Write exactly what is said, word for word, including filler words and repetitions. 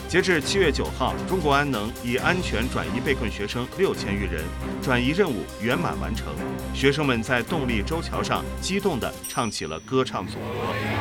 截至七月九号，中国安能已安全转移被困学生六千余人，转移任务圆满完成。学生们在动力洲桥上激动地唱起了歌唱祖国。